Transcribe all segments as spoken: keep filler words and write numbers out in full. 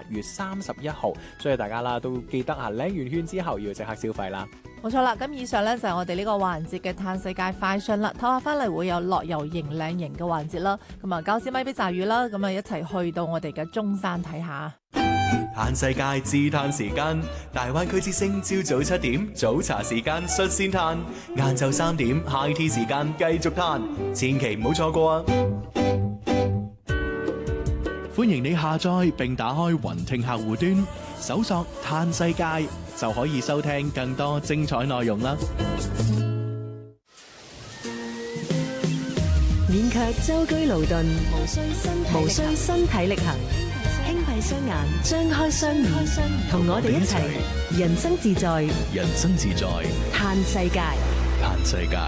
月三十一號，所以大家啦都記得啊，領完券之後要即刻消費啦。 冇錯啦，咁以上呢就係我哋呢個環節嘅嘆世界快訊啦。唞下翻嚟會有樂遊迎靚營嘅環節啦，咁啊交支咪俾雜魚啦，咁啊一齊去到我哋嘅中山睇下。 嘆世界自嘆時間，大灣區之聲朝早七點早茶時間率先嘆，晏晝三點 high tea 時間繼續嘆，千祈唔好錯過啊！歡迎你下載並打開雲聽客戶端，搜索嘆世界就可以收聽更多精彩內容啦！ 免卻舟車勞頓，無需身無需身體力行，輕閉雙眼，張開雙耳，同我哋一齊人生自在， 人生自在， 嘆世界， 嘆世界。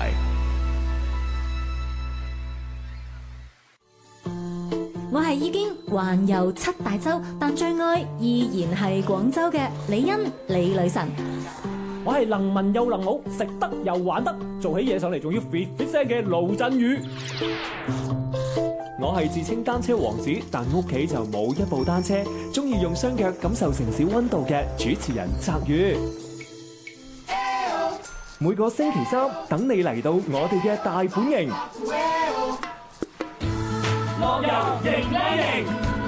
我係已經環遊七大洲，但最愛依然係廣州嘅李欣李女神。 我係能文又能武，食得又玩得，做起嘢上嚟仲要 fit fit 聲嘅盧振宇。我係自稱單車王子，但屋企就冇一部單車，中意用雙腳感受城市溫度嘅主持人澤宇。每個星期三等你嚟到我哋嘅大本營，樂遊迎靚營。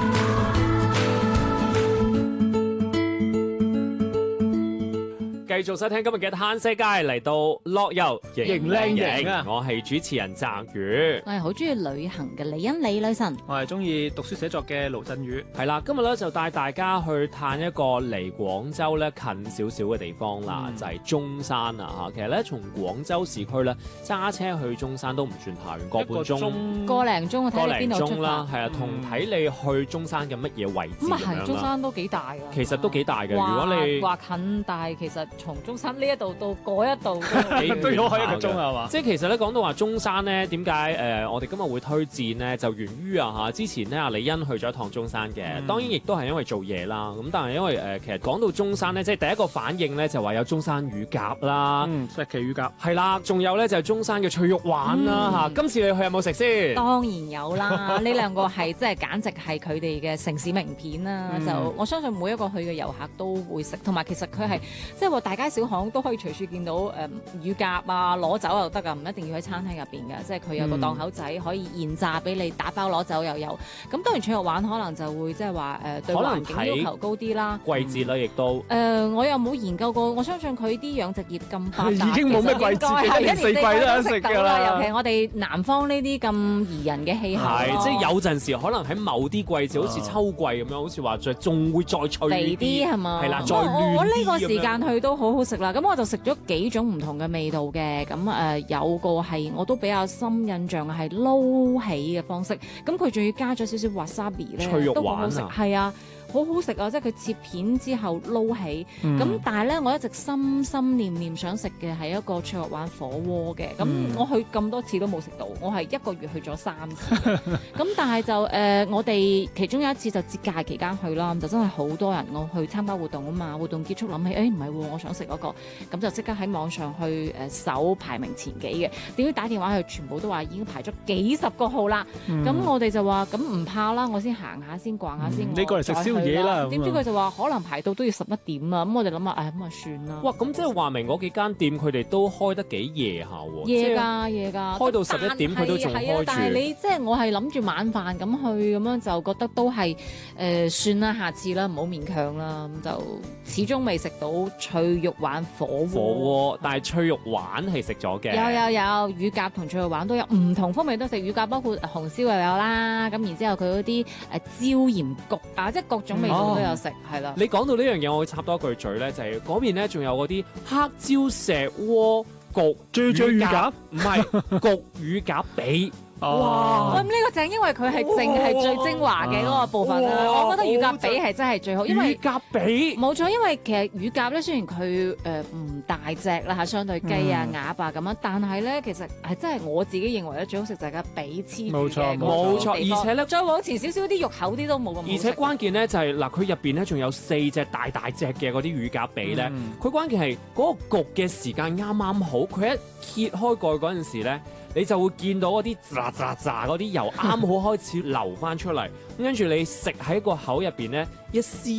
繼續收聽今日嘅嘆世界，嚟到樂遊迎靚營啊！我係主持人澤宇， 我係好中意旅行嘅李欣李女神， 我係中意讀書寫作嘅盧振宇。 係啦，今日咧就帶大家去嘆一個離廣州咧近少少嘅地方啦，嗯、就係中山啊嚇。其實咧從廣州市區咧揸車去中山都唔算太遠，個半鐘， 個零鐘，睇你邊度出發啦。係啊，同睇你去中山嘅乜嘢位置咁樣啦。 中山都幾大㗎。 其實都幾大嘅，如果你話近，但係其實從中山呢一度到嗰一度都要開一個鐘係嘛？ 即係其實咧講到話中山咧，點解誒我哋今日會推薦咧？就源於啊嚇，之前咧阿李欣去咗一趟中山嘅，嗯、當然亦都係因為做嘢啦。咁但係因為誒、呃、其實講到中山咧，即係第一個反應咧就話有中山乳鴿啦， 嗯，石岐乳鴿係啦，仲有咧就係中山嘅脆肉鯇啦嚇。嗯、今次你去有冇食先？ 當然有啦，呢兩個係即係簡直係佢哋嘅城市名片啦。嗯、就我相信每一個去嘅遊客都會食，同埋其實佢係即係話大街小巷都可以隨處見到誒、呃、乳鴿啊，攞走又得噶，唔一定要喺餐廳入邊嘅，即係佢有個檔口仔可以現榨俾你打包攞走又有。咁當然脆肉鯇可能就會即係話誒對環境要求高啲啦。 季節啦，亦都誒、 呃，我又冇研究過，我相信佢啲養殖業咁發達， 已經冇咩季節，一年四季都有食㗎啦。 尤其我哋南方呢啲咁宜人嘅氣候， 係即係有陣時可能喺某啲季節，好似秋季咁樣，好似話再仲會再脆啲係嘛？係啦，再嫩啲。我呢個時間去都好好食啦，咁我就食咗幾種唔同嘅味道嘅，咁誒、呃、有個係我都比較深印象嘅係撈起嘅方式，咁佢仲要加咗少少 wasabi 咧， 脆肉都好好食， 啊， 係啊。好好食啊！即係佢切片之後撈起，咁、嗯、但係咧，我一直心心念念想食嘅係一個脆肉鯇火鍋嘅。咁、嗯、我去咁多次都冇食到，我係一個月去咗三次。咁但係就誒、呃，我哋其中有一次就節假期間去啦，就真係好多人我去參加活動啊嘛。活動結束諗起，誒唔係喎，我想食嗰、那個，咁就即刻喺網上去誒搜排名前幾嘅。點知打電話去，全部都話已經排咗幾十個號啦。咁、嗯、我哋就話咁唔怕啦，我先行下先逛下先。 你過嚟食宵夜啦。 點知佢就話可能排到都要十一點啊！咁我哋諗下，唉咁啊算啦。 哇！咁即係話明嗰幾間店佢哋都開得幾夜下喎。 夜㗎，夜㗎。開到十一點佢都仲開住。但係你即係我係諗住晚飯咁去，咁樣就覺得都係誒、呃、算啦，下次啦，唔好勉強啦。咁就始終未食到脆肉鯇火鍋。 火鍋，但係脆肉鯇係食咗嘅。 有有有，乳鴿同脆肉鯇都有唔同風味都食。乳鴿包括紅燒又有啦，咁然之後佢嗰啲誒椒鹽焗啊，即係各種味道。都有食係啦。 你講到呢樣嘢，我會插多一句嘴咧，就係嗰邊咧，仲有嗰啲黑椒石鍋焗醉醉乳鴿， 唔係焗乳鴿髀。 哇！咁呢個正，因為佢係淨係最精華嘅嗰個部分啦。我覺得乳鴿髀係真係最好，因為乳鴿髀冇錯，因為其實乳鴿咧雖然佢誒唔大隻啦嚇，相對雞啊鴨啊咁樣，但係咧其實係真係我自己認為咧最好食就係個髀黐住嘅。冇錯冇錯，而且咧再往前少少啲肉厚啲都冇咁好食。 而且關鍵咧就係嗱，佢入邊咧仲有四隻大大隻嘅嗰啲乳鴿髀咧，佢關鍵係嗰個焗嘅時間啱啱好，佢一揭開蓋嗰陣時咧。你就會見到嗰啲喳喳喳嗰啲油啱好開始流翻出嚟，跟住你食喺個口入邊咧一絲。